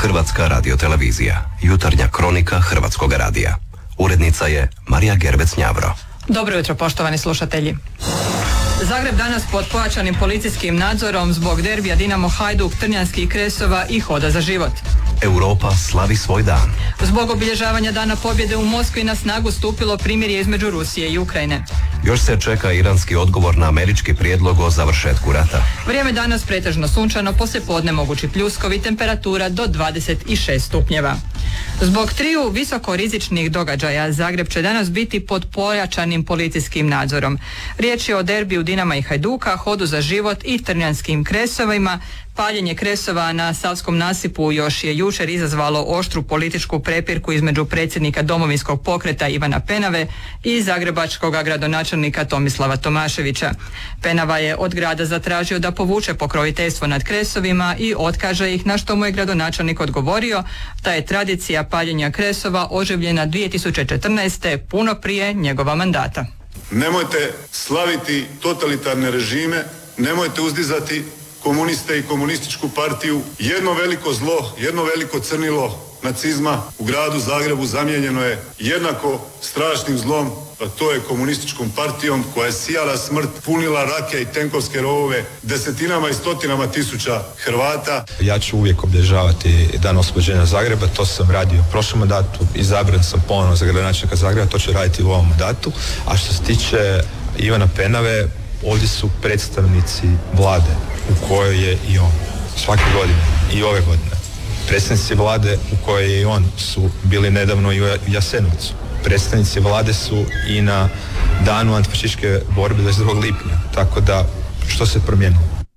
Hrvatska radiotelevizija, jutarnja kronika Hrvatskog radija. Urednica je Marija Gervec-Njavro. Dobro jutro, poštovani slušatelji. Zagreb danas pod pojačanim policijskim nadzorom zbog derbija Dinamo Hajduk, Trnjanskih Kresova i Hoda za život. Europa slavi svoj dan. Zbog obilježavanja Dana pobjede u Moskvi na snagu stupilo primirje između Rusije i Ukrajine. Još se čeka iranski odgovor na američki prijedlog o završetku rata. Vrijeme danas pretežno sunčano, poslijepodne mogući pljuskovi, temperatura do 26 stupnjeva. Zbog triju visokorizičnih događaja Zagreb će danas biti pod pojačanim policijskim nadzorom. Riječ je o derbiju Dinama i Hajduka, Hodu za život i Trnjanskim Kresovima. Paljenje kresova na Savskom nasipu još je jučer izazvalo oštru političku prepirku između predsjednika Domovinskog pokreta Ivana Penave i zagrebačkog gradonačelnika Tomislava Tomaševića. Penava je od grada zatražio da povuče pokroviteljstvo nad kresovima i otkaže ih, na što mu je gradonačelnik odgovorio da je tradicija paljenja kresova oživljena 2014. puno prije njegova mandata. Nemojte slaviti totalitarne režime, nemojte uzdizati komuniste i komunističku partiju. Jedno veliko zlo, jedno veliko crnilo nacizma u gradu Zagrebu zamijenjeno je jednako strašnim zlom, a to je komunističkom partijom koja je sijala smrt, punila rake i tenkovske rovove desetinama i stotinama tisuća Hrvata. Ja ću uvijek obilježavati Dan oslobođenja Zagreba, to sam radio u prošlom mandatu, izabran sam ponovno za gradonačelnika Zagreba, to ću raditi u ovom mandatu. A što se tiče Ivana Penave, ovdje su predstavnici vlade u kojoj je i on svake godine i ove godine. Predstavnici vlade u kojoj je i on su bili nedavno i u Jasenovcu. Predstavnici vlade su i na danu antifašističke borbe 22. lipnja. Tako da, što se promijenilo?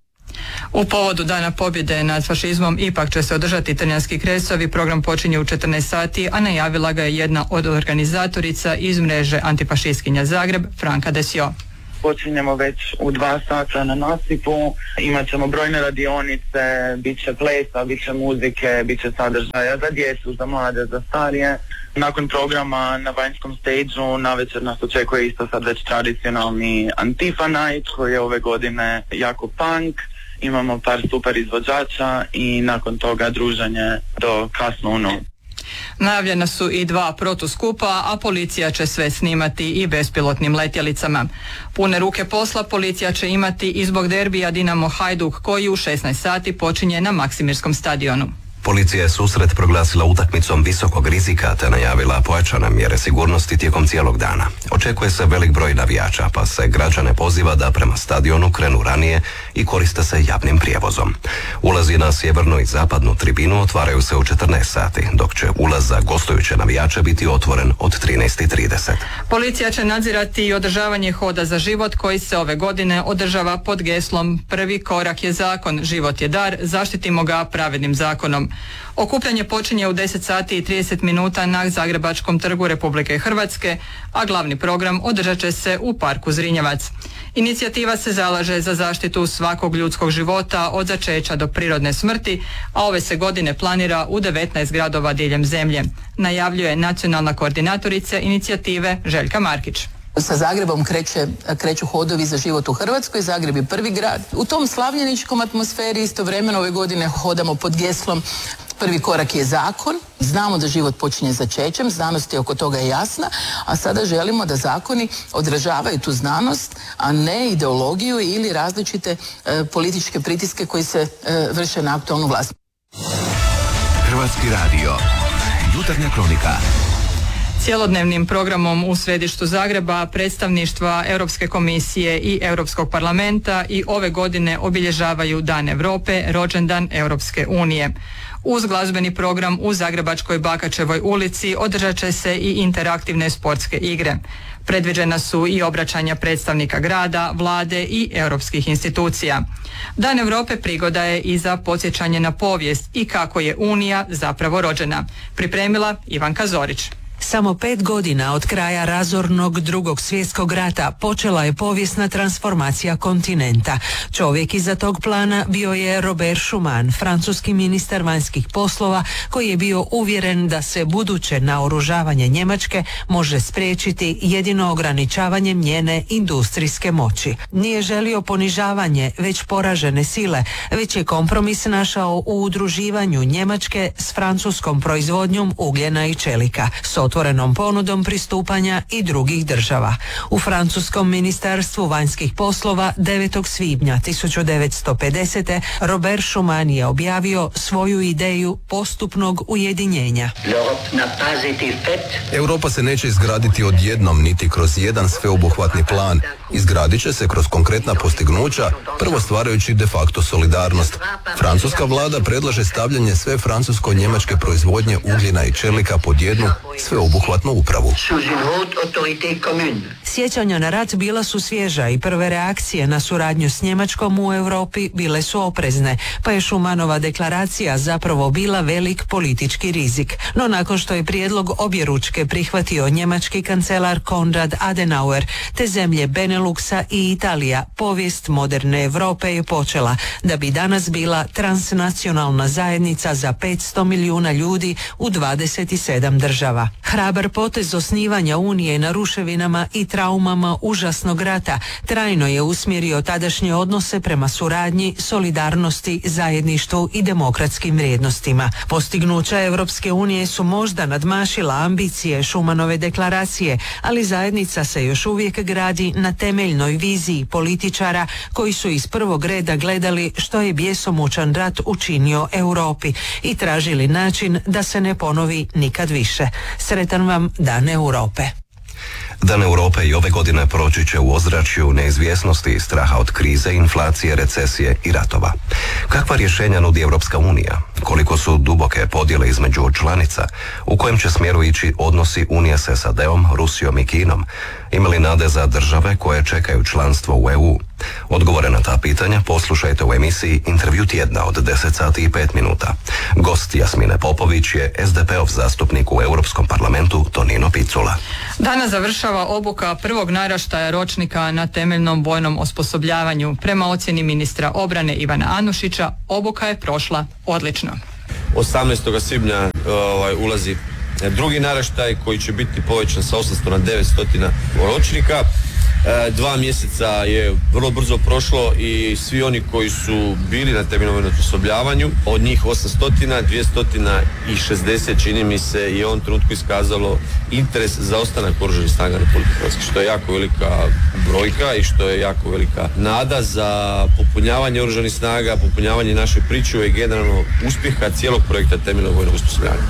U povodu Dana pobjede nad fašizmom ipak će se održati Trnjanski Kresovi. Program počinje u 14 sati, a najavila ga je jedna od organizatorica iz mreže antifašistkinja Zagreb, Franka Desio. Počinjemo već u 2 sata na nasipu, imat ćemo brojne radionice, bit će plesa, bit će muzike, bit će sadržaja za djecu, za mlade, za starije. Nakon programa na vanjskom stage-u navečer nas očekuje isto sad već tradicionalni Antifa Night koji je ove godine jako punk. Imamo par super izvođača i nakon toga druženje do kasno u noć. Najavljena su i 2 protuskupa, a policija će sve snimati i bespilotnim letjelicama. Pune ruke posla policija će imati i zbog derbija Dinamo Hajduk koji u 16 sati počinje na Maksimirskom stadionu. Policija je susret proglasila utakmicom visokog rizika te najavila pojačane mjere sigurnosti tijekom cijelog dana. Očekuje se velik broj navijača, pa se građane poziva da prema stadionu krenu ranije i koriste se javnim prijevozom. Ulazi na sjevernu i zapadnu tribinu otvaraju se u 14 sati, dok će ulaz za gostujuće navijače biti otvoren od 13:30. Policija će nadzirati i održavanje Hoda za život koji se ove godine održava pod geslom Prvi korak je zakon, život je dar, zaštitimo ga pravednim zakonom. Okupljanje počinje u 10 sati i 30 minuta na Zagrebačkom trgu Republike Hrvatske, a glavni program održat će se u parku Zrinjevac. Inicijativa se zalaže za zaštitu svakog ljudskog života od začeća do prirodne smrti, a ove se godine planira u 19 gradova diljem zemlje. Najavljuje nacionalna koordinatorica inicijative Željka Markić. Sa Zagrebom kreću hodovi za život u Hrvatskoj. Zagreb je prvi grad. U tom slavljeničkom atmosferi istovremeno ove godine hodamo pod geslom Prvi korak je zakon. Znamo da život počinje začećem, znanost je oko toga jasna, a sada želimo da zakoni odražavaju tu znanost, a ne ideologiju ili različite političke pritiske koji se vrše na aktualnu vlast. Hrvatski radio, jutarnja kronika. Cjelodnevnim programom u središtu Zagreba predstavništva Europske komisije i Europskog parlamenta i ove godine obilježavaju Dan Europe, rođendan Europske unije. Uz glazbeni program u Zagrebačkoj Bakačevoj ulici održat će se i interaktivne sportske igre. Predviđena su i obraćanja predstavnika grada, vlade i europskih institucija. Dan Europe prigoda je i za podsjećanje na povijest i kako je Unija zapravo rođena. Pripremila Ivanka Zorić. Samo 5 godina od kraja razornog Drugog svjetskog rata počela je povijesna transformacija kontinenta. Čovjek iza tog plana bio je Robert Schuman, francuski ministar vanjskih poslova, koji je bio uvjeren da se buduće naoružavanje Njemačke može spriječiti jedino ograničavanjem njene industrijske moći. Nije želio ponižavanje već poražene sile, već je kompromis našao u udruživanju Njemačke s francuskom proizvodnjom ugljena i čelika, s otvorenom ponudom pristupanja i drugih država. U francuskom ministarstvu vanjskih poslova 9. svibnja 1950. Robert Schuman je objavio svoju ideju postupnog ujedinjenja. Europa se neće izgraditi odjednom niti kroz jedan sveobuhvatni plan. Izgradit će se kroz konkretna postignuća, prvo stvarajući de facto solidarnost. Francuska vlada predlaže stavljanje sve francusko-njemačke proizvodnje ugljena i čelika pod jednu sveobuhvatnu upravu. Sjećanja na rat bila su svježa i prve reakcije na suradnju s Njemačkom u Europi bile su oprezne, pa je Schumanova deklaracija zapravo bila velik politički rizik. No nakon što je prijedlog objeručke prihvatio njemački kancelar Konrad Adenauer, te zemlje Beneluxa i Italija, povijest moderne Europe je počela, da bi danas bila transnacionalna zajednica za 500 milijuna ljudi u 27 država. Hrabar potez osnivanja Unije na ruševinama i traumama užasnog rata trajno je usmjerio tadašnje odnose prema suradnji, solidarnosti, zajedništvu i demokratskim vrijednostima. Postignuća Europske unije su možda nadmašila ambicije Schumanove deklaracije, ali zajednica se još uvijek gradi na temeljnoj viziji političara koji su iz prvog reda gledali što je bjesomučan rat učinio Europi i tražili način da se ne ponovi nikad više. Sretan vam Dan Europe. Dan Europe i ove godine proći će u ozračju neizvjesnosti i straha od krize, inflacije, recesije i ratova. Kakva rješenja nudi Europska unija? Koliko su duboke podjele između članica? U kojem će smjeru ići odnosi Unije s SAD-om, Rusijom i Kinom? Ima li nade za države koje čekaju članstvo u EU? Odgovore na ta pitanja poslušajte u emisiji Intervju tjedna od 10 sati i 5 minuta. Gost Jasmine Popović je SDP-ov zastupnik u Europskom parlamentu Tonino Picula. Danas završava obuka prvog naraštaja ročnika na temeljnom vojnom osposobljavanju. Prema ocjeni ministra obrane Ivana Anušića, obuka je prošla odlično. 18. svibnja ulazi drugi naraštaj koji će biti povećan sa 800 na 900 ročnika. 2 mjeseca je vrlo brzo prošlo i svi oni koji su bili na temeljnom vojnom osposobljavanju, od njih 800, 260 čini mi se je u ovom trenutku iskazalo interes za ostanak Oružanih snaga Republike Hrvatske, što je jako velika brojka i što je jako velika nada za popunjavanje Oružanih snaga, popunjavanje naše pričuve i generalno uspjeha cijelog projekta temeljnog vojnog osposobljavanja.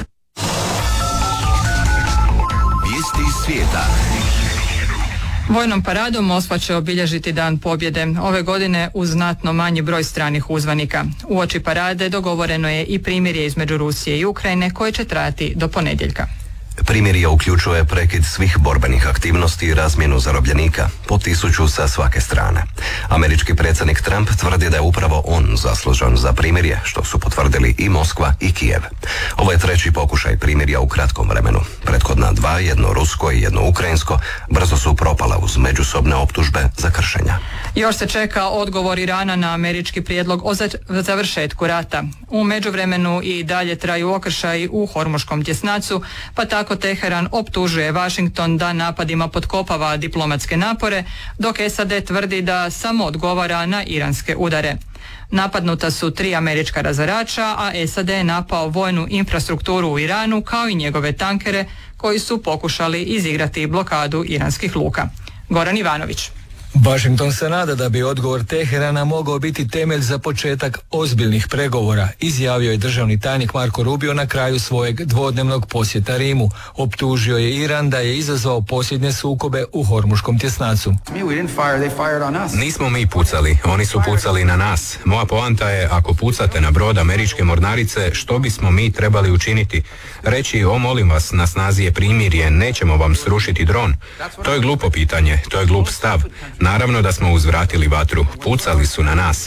Vijesti iz svijeta. Vojnom paradom Moskva će obilježiti Dan pobjede, ove godine uz znatno manji broj stranih uzvanika. Uoči parade dogovoreno je i primirje između Rusije i Ukrajine koje će trajati do ponedjeljka. Primirje uključuje prekid svih borbenih aktivnosti i razmjenu zarobljenika, po 1000 sa svake strane. Američki predsjednik Trump tvrdi da je upravo on zaslužan za primirje, što su potvrdili i Moskva i Kijev. Ovo je treći pokušaj primirja u kratkom vremenu. Prethodna 2, jedno rusko i jedno ukrajinsko, brzo su propala uz međusobne optužbe za kršenja. Još se čeka odgovor Irana na američki prijedlog o završetku rata. U međuvremenu i dalje traju okršaji u Hormuškom tjesnacu, pa tako Teheran optužuje Washington da napadima potkopava diplomatske napore, dok SAD tvrdi da samo odgovara na iranske udare. Napadnuta su 3 američka razarača, a SAD je napao vojnu infrastrukturu u Iranu kao i njegove tankere koji su pokušali izigrati blokadu iranskih luka. Goran Ivanović. Washington se nada da bi odgovor Teherana mogao biti temelj za početak ozbiljnih pregovora, izjavio je državni tajnik Marko Rubio na kraju svojeg dvodnevnog posjeta Rimu. Optužio je Iran da je izazvao posljednje sukobe u Hormuškom tjesnacu. Nismo mi pucali, oni su pucali na nas. Moja poanta je, ako pucate na brod američke mornarice, što bismo mi trebali učiniti? Reći, molim vas, na snazi je primirje, nećemo vam srušiti dron. To je glupo pitanje, to je glup stav. Naravno da smo uzvratili vatru, pucali su na nas.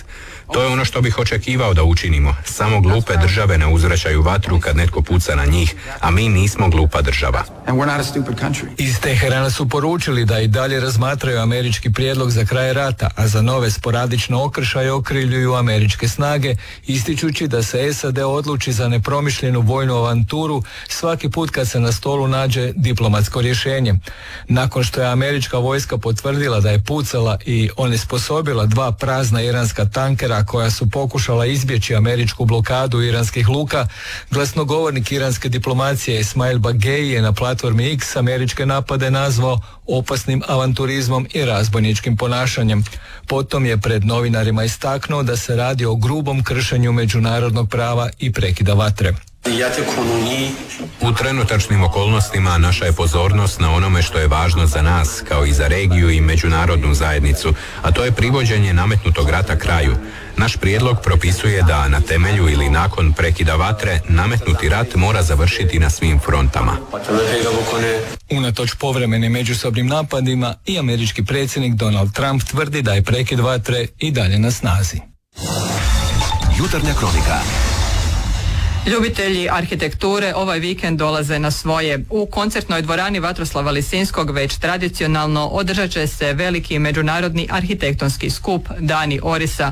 To je ono što bih očekivao da učinimo. Samo glupe države ne uzvraćaju vatru kad netko puca na njih, a mi nismo glupa država. Iz Teherana su poručili da i dalje razmatraju američki prijedlog za kraj rata, a za nove sporadične okršaje okrivljuju američke snage, ističući da se SAD odluči za nepromišljenu vojnu avanturu svaki put kad se na stolu nađe diplomatsko rješenje. Nakon što je američka vojska potvrdila da je pucala i onesposobila 2 prazna iranska tankera koja su pokušala izbjeći američku blokadu iranskih luka, glasnogovornik iranske diplomacije Ismail Bagei je na platformi X američke napade nazvao opasnim avanturizmom i razbojničkim ponašanjem. Potom je pred novinarima istaknuo da se radi o grubom kršenju međunarodnog prava i prekida vatre. U trenutačnim okolnostima naša je pozornost na onome što je važno za nas, kao i za regiju i međunarodnu zajednicu, a to je privođenje nametnutog rata kraju. Naš prijedlog propisuje da na temelju ili nakon prekida vatre nametnuti rat mora završiti na svim frontama. Unatoč povremenim međusobnim napadima i američki predsjednik Donald Trump tvrdi da je prekid vatre i dalje na snazi. Jutarnja kronika. Ljubitelji arhitekture ovaj vikend dolaze na svoje. U koncertnoj dvorani Vatroslava Lisinskog već tradicionalno održat će se veliki međunarodni arhitektonski skup Dani Orisa,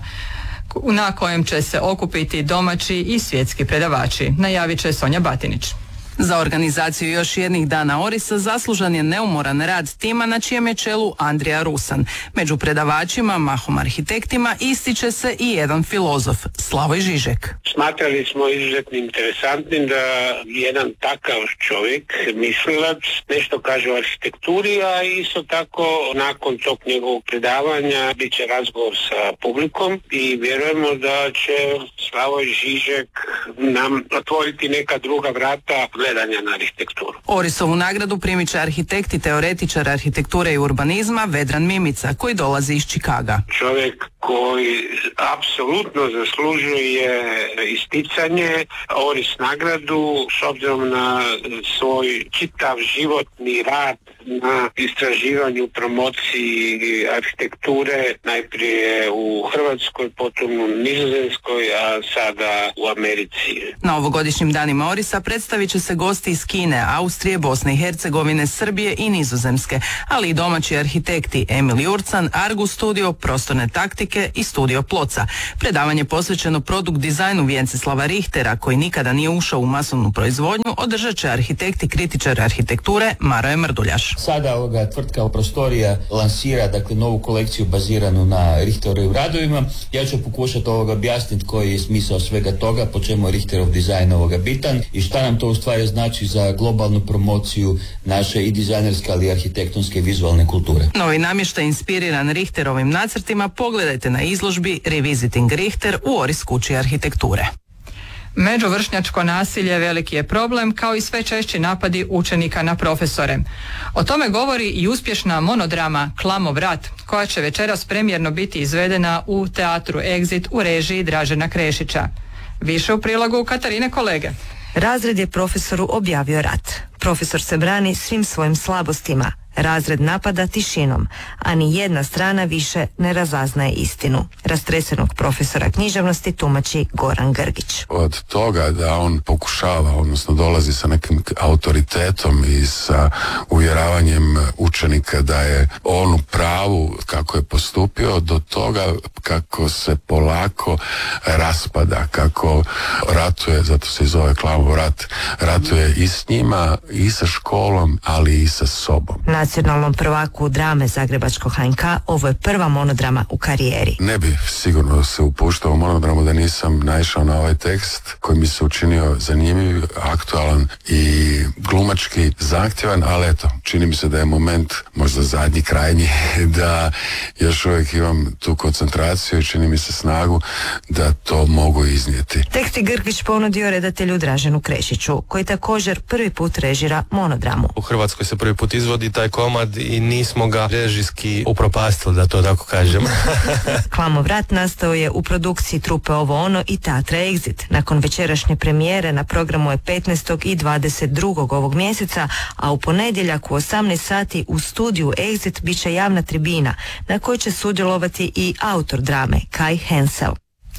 na kojem će se okupiti domaći i svjetski predavači, najavit će Sonja Batinić. Za organizaciju još jednih dana Orisa zaslužan je neumoran rad tima na čijem je čelu Andrija Rusan. Među predavačima, mahom arhitektima, ističe se i jedan filozof, Slavoj Žižek. Smatrali smo izuzetno interesantnim da jedan takav čovjek, mislilac, nešto kaže o arhitekturi, a isto tako nakon tog njegovog predavanja bit će razgovor sa publikom i vjerujemo da će Slavoj Žižek nam otvoriti neka druga vrata gledanja na arhitekturu. Orisovu nagradu primit će arhitekt i teoretičar arhitekture i urbanizma Vedran Mimica, koji dolazi iz Čikaga. Čovjek koji apsolutno zaslužuje isticanje, Oris nagradu s obzirom na svoj čitav životni rad na istraživanju, promociji arhitekture, najprije u Hrvatskoj, potom u Nizozemskoj, a sada u Americi. Na ovogodišnjim danima Orisa predstavit će se gosti iz Kine, Austrije, Bosne i Hercegovine, Srbije i Nizozemske, ali i domaći arhitekti Emil Jurcan, Argus Studio, Prostorne taktike i Studio Ploca. Predavanje posvećeno produkt dizajnu Vjenceslava Richtera, koji nikada nije ušao u masovnu proizvodnju, održat će arhitekt i kritičar arhitekture Maroje Mrduljaš. Sada tvrtka Prostorija lansira novu kolekciju baziranu na Richterovim radovima. Ja ću pokušati objasniti koji je smisao svega toga, po čemu je Richterov dizajn bitan i šta nam to u stvari znači za globalnu promociju naše i dizajnerske, ali i arhitektonske i vizualne kulture. Novi namještaj inspiriran Richterovim nacrtima pogledajte na izložbi Revisiting Richter u Oris kući arhitekture. Međuvršnjačko nasilje veliki je problem, kao i sve češći napadi učenika na profesore. O tome govori i uspješna monodrama Klamov rat, koja će večeras premijerno biti izvedena u teatru Exit u režiji Dražena Krešića. Više u prilogu Katarine Kolege. Razred je profesoru objavio rat. Profesor se brani svim svojim slabostima. Razred napada tišinom, a ni jedna strana više ne razaznaje istinu. Rastresenog profesora književnosti tumači Goran Grgić. Od toga da on pokušava, odnosno dolazi sa nekim autoritetom i sa uvjeravanjem učenika da je on u pravu kako je postupio, do toga kako se polako raspada, kako ratuje, zato se i zove Klamov rat, ratuje i s njima, i sa školom, ali i sa sobom. Nacionalnom prvaku drame Zagrebačkog HNK ovo je prva monodrama u karijeri. Ne bi sigurno se upuštao u monodramu da nisam naišao na ovaj tekst koji mi se učinio zanimljiv, aktualan i glumački zahtjevan, ali eto, čini mi se da je moment, možda zadnji, krajnji, da još uvijek imam tu koncentraciju i čini mi se snagu da to mogu iznijeti. Tekst je Grgić ponudio redatelju Draženu Krešiću, koji također prvi put režira monodramu. U Hrvatskoj se prvi put izvodi taj komad i nismo ga režijski upropastili, da to tako kažem. Klamov rat nastao je u produkciji trupe Ovo ono i teatra Exit. Nakon večerašnje premijere na programu je 15. i 22. ovog mjeseca, a u ponedjeljak u 18 sati u studiju Exit bit će javna tribina na kojoj će sudjelovati i autor drame Kai Hensel.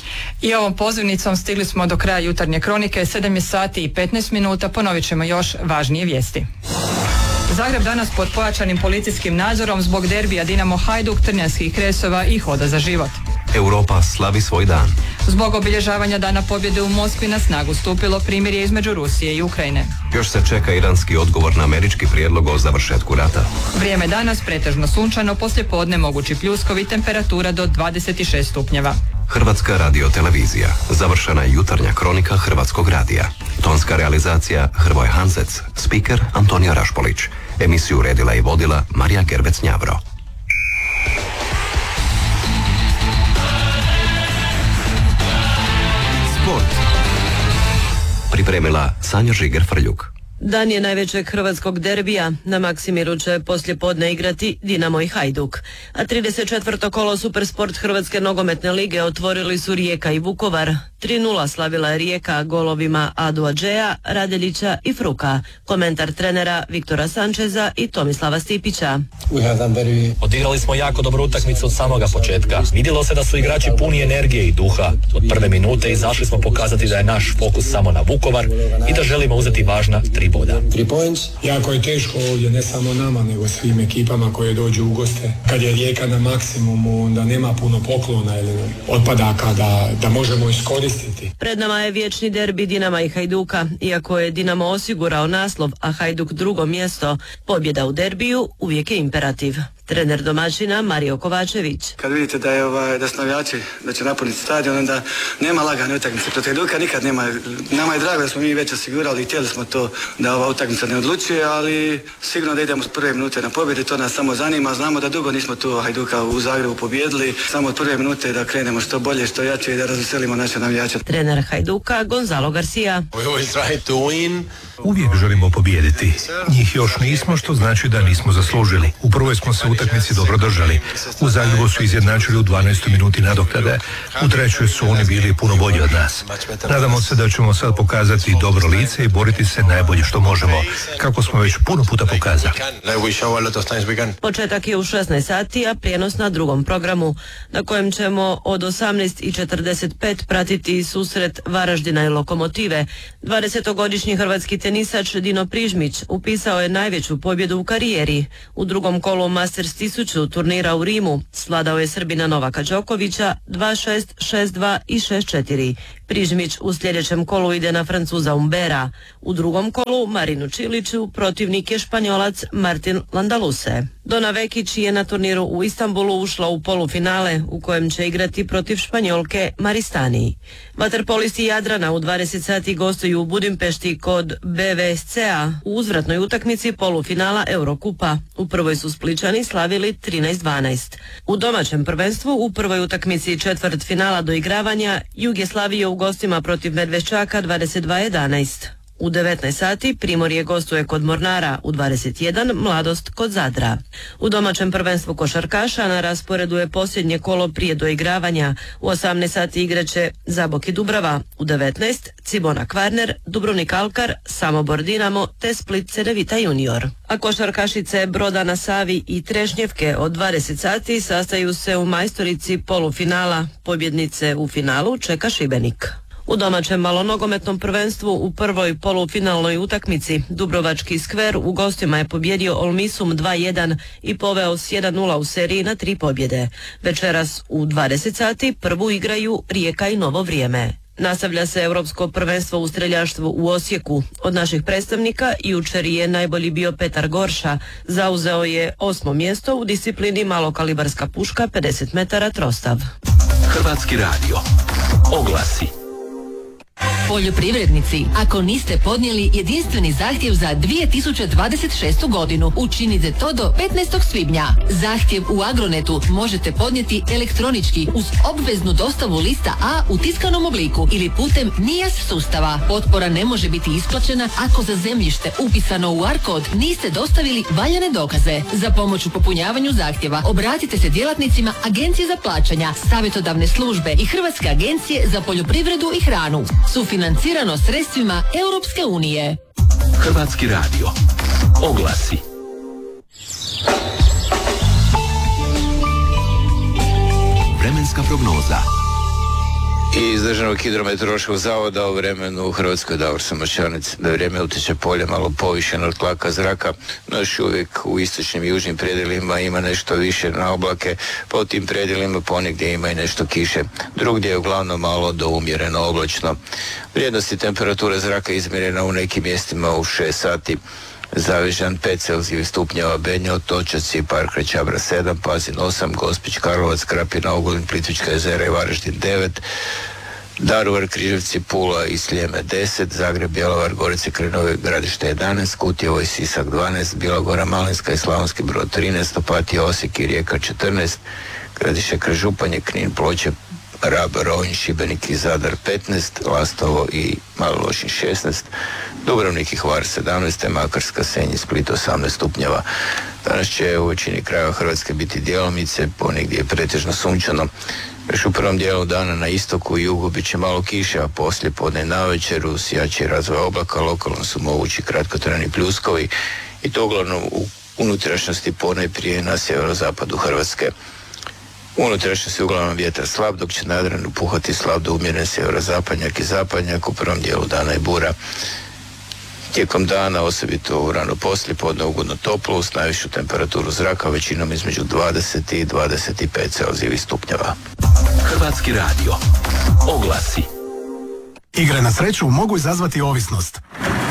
I ovom pozivnicom stigli smo do kraja jutarnje kronike, 7 je sati i 15 minuta, ponovit ćemo još važnije vijesti. Zagreb danas pod pojačanim policijskim nadzorom zbog derbija Dinamo Hajduk, Trnjanskih kresova i Hoda za život. Europa slavi svoj dan. Zbog obilježavanja Dana pobjede u Moskvi na snagu stupilo primirje između Rusije i Ukrajine. Još se čeka iranski odgovor na američki prijedlog o završetku rata. Vrijeme danas pretežno sunčano, poslijepodne mogući pljuskovi, temperatura do 26 stupnjeva. Hrvatska radiotelevizija. Završena je jutarnja kronika Hrvatskog radija. Tonska realizacija Hrvoje Hanzec. Spiker Antonio Rašpolić. Emisiju uredila i vodila Marija Gervec-Njavro. Sport. Pripremila Sanja Žiger-Frljuk. Dan je najvećeg hrvatskog derbija. Na Maksimiru će poslijepodne igrati Dinamo i Hajduk. A 34. kolo Supersport Hrvatske nogometne lige otvorili su Rijeka i Vukovar. 3:0 slavila je Rijeka golovima Adu Adžeja, Radelića i Fruka. Komentar trenera Viktora Sančeza i Tomislava Stipića. Odigrali smo jako dobru utakmicu od samoga početka. Vidjelo se da su igrači puni energije i duha. Od prve minute izašli smo pokazati da je naš fokus samo na Vukovar i da želimo uzeti važna 3 boda. Jako je teško ovdje, ne samo nama, nego svim ekipama koje dođu u goste. Kad je Rijeka na maksimumu, onda nema puno poklona ili otpadaka da možemo iskoristiti. Pred nama je vječni derbi Dinama i Hajduka. Iako je Dinamo osigurao naslov, a Hajduk drugo mjesto, pobjeda u derbiju uvijek je imperativ. Trener domaćina Mario Kovačević. Kad vidite da su navijači, da će napuniti stadion, onda nema lagane utakmice. Protiv Hajduka nikad nema. Nama je drago da smo mi već osigurali i htjeli smo to da ova utakmica ne odlučuje, ali sigurno da idemo s prve minute na pobjedu, to nas samo zanima. Znamo da dugo nismo tu Hajduka u Zagrebu pobijedili, samo od prve minute da krenemo što bolje, što jače i da razveselimo naše navijače. Trener Hajduka Gonzalo Garcia. Uvijek želimo pobijediti. Njih još nismo, što znači da nismo zaslužili. U prvoj smo se utakmici dobro držali. U Zagrebu su izjednačili u 12. minuti nadoknade. U trećoj su oni bili puno bolji od nas. Nadamo se da ćemo sad pokazati dobro lice i boriti se najbolje što možemo, kako smo već puno puta pokazali. Početak je u 16 sati, a prijenos na drugom programu, na kojem ćemo od 18:45 pratiti susret Varaždina i Lokomotive. 20-godišnji hrvatski tenisač Dino Prižmić upisao je najveću pobjedu u karijeri. U drugom kolu Masters 1000 turnira u Rimu svladao je Srbina Novaka Đokovića 2-6, 6-2 i 6-4. Prižmić u sljedećem kolu ide na Francuza Umbera. U drugom kolu Marinu Čiliću protivnik je Španjolac Martin Landaluse. Dona Vekić je na turniru u Istanbulu ušla u polufinale u kojem će igrati protiv Španjolke Maristani. Vaterpolisti Jadrana u 20 sati gostuju u Budimpešti kod BVSC-a u uzvratnoj utakmici polufinala Eurokupa. U prvoj su Spličani slavili 13-12. U domaćem prvenstvu u prvoj utakmici četvrtfinala doigravanja Jug je slavio u gostima protiv Medveščaka 22-11. U 19 sati Primorje gostuje kod Mornara, u 21 Mladost kod Zadra. U domaćem prvenstvu košarkaša na rasporedu je posljednje kolo prije doigravanja. U 18 sati igraće Zabok i Dubrava, u 19 Cibona Kvarner, Dubrovnik Alkar, Samobor Dinamo te Split Cedevita Junior. A košarkašice Broda na Savi i Trešnjevke od 20 sati sastaju se u majstorici polufinala. Pobjednice u finalu čeka Šibenik. U domaćem malonogometnom prvenstvu u prvoj polufinalnoj utakmici Dubrovački Skver u gostima je pobjedio Olmisum 2-1 i poveo s 1-0 u seriji na 3 pobjede. Večeras u 20 sati prvu igraju Rijeka i Novo Vrijeme. Nastavlja se Europsko prvenstvo u streljaštvu u Osijeku. Od naših predstavnika jučer je najbolji bio Petar Gorša. Zauzeo je 8. mjesto u disciplini malokalibarska puška 50 metara trostav. Hrvatski radio. Oglasi. Poljoprivrednici, ako niste podnijeli jedinstveni zahtjev za 2026. godinu, učinite to do 15. svibnja. Zahtjev u Agronetu možete podnijeti elektronički uz obveznu dostavu lista A u tiskanom obliku ili putem NIAS sustava. Potpora ne može biti isplaćena ako za zemljište upisano u ARKOD niste dostavili valjane dokaze. Za pomoć u popunjavanju zahtjeva obratite se djelatnicima Agencije za plaćanja, savjetodavne službe i Hrvatske agencije za poljoprivredu i hranu. Sufinancirano sredstvima Europske unije. Hrvatski radio. Oglasi. Vremenska prognoza. I iz Državnog hidrometeorološkog zavoda o vremenu u Hrvatskoj Davor Samoščanec. Da vrijeme utječe polje malo povišeno od tlaka zraka, no još uvijek u istočnim i južnim predjelima ima nešto više na oblake, pa u tim predjelima ponegdje ima i nešto kiše. Drugdje je uglavnom malo do umjereno oblačno. Vrijednosti temperature zraka izmjerena u nekim mjestima u 6 sati. Zavežan 5 Celzijevih stupnjeva, Benjo, Otočac, Park, Čabra 7, Pazin 8, Gospić, Karlovac, Krapina, Ogulin, Plitvička jezera i Varaždin 9, Daruvar, Križevci, Pula i Sljeme 10, Zagreb, Bjelovar, Gorice, Krinovi, Gradište 11, Kutjevo i Sisak 12, Bilogora, Malinska i Slavonski Brod 13, Opatija, Osijek i Rijeka 14, Gradište, Županje, Knin, Ploče, Rab, Rovinj, Šibenik i Zadar 15, Lastovo i Mali Lošinj 16, Dubrovnik i Hvar 17, Makarska, Senj i Split 18 stupnjeva. Danas će u većini krajeva Hrvatske biti djelomice, ponegdje je pretežno sunčano. Još u prvom dijelu dana na istoku i jugu bit će malo kiše, a poslije podne navečer uz jači razvoj oblaka lokalno su mogući kratkotrajni pljuskovi i to uglavnom u unutrašnjosti ponajprije na sjeverozapadu Hrvatske. U unutrašnjosti uglavnom vjetar slab, dok će na Jadranu puhati slab do umjeren sjeverozapadnjak i zapadnjak, u prvom dijelu dana i bura. Tijekom dana, osobito u rano poslijepodne, ugodno toplo uz najvišu temperaturu zraka većinom između 20 i 25 Celzijevih stupnjeva. Hrvatski radio. Oglasi. Igre na sreću mogu izazvati ovisnost.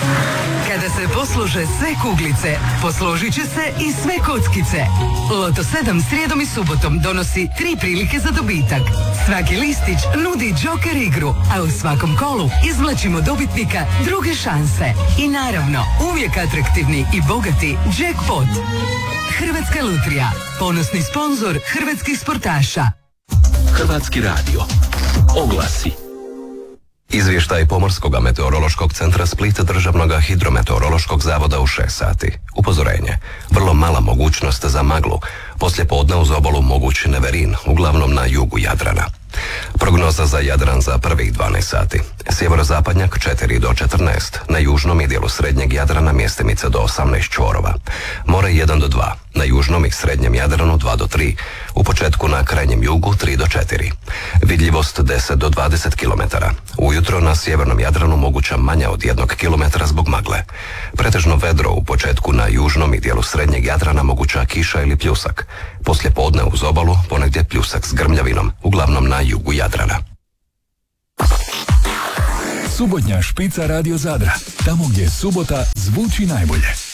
Kada se poslože sve kuglice, posložit će se i sve kockice. Loto 7 srijedom i subotom donosi 3 prilike za dobitak. Svaki listić nudi Joker igru, a u svakom kolu izvlačimo dobitnika druge šanse. I naravno, uvijek atraktivni i bogati jackpot. Hrvatska lutrija, ponosni sponzor hrvatskih sportaša. Hrvatski radio. Oglasi. Izvještaj Pomorskog meteorološkog centra Split Državnog hidrometeorološkog zavoda u 6 sati. Upozorenje. Vrlo mala mogućnost za maglu. Poslije podne uz obalu moguć neverin, uglavnom na jugu Jadrana. Prognoza za Jadran za prvih 12 sati. Sjeverozapadnjak 4 do 14, na južnom i dijelu srednjeg Jadrana mjestimice do 18 čvorova. More 1 do 2, na južnom i srednjem Jadranu 2 do 3, u početku na krajnjem jugu 3 do 4. Vidljivost 10 do 20 km. Ujutro na sjevernom Jadranu moguća manja od 1 km zbog magle. Pretežno vedro u početku na južnom i dijelu srednjeg Jadrana moguća kiša ili pljusak. Poslije podne uz obalu ponegdje pljusak s grmljavinom, uglavnom na jugu Jadrana. Subotnja špica Radio Zadra, tamo gdje subota zvuči najbolje.